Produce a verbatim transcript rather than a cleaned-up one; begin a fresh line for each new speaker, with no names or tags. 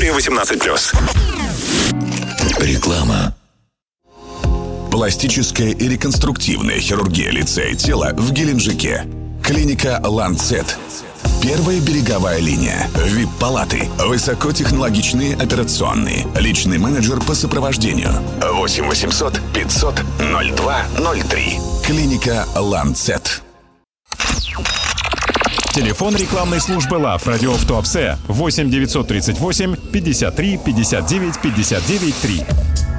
Категория восемнадцать плюс.
Реклама. Пластическая и реконструктивная хирургия лица и тела в Геленджике. Клиника «Ланцет». Первая береговая линия. ви ай пи-палаты. Высокотехнологичные операционные. Личный менеджер по сопровождению. восемь восемьсот пятьсот ноль два ноль три. Клиника «Ланцет».
Телефон рекламной службы ЛАВ «Радио в Туапсе» восемь девятьсот тридцать восемь пятьдесят три пятьдесят девять пятьдесят девять три.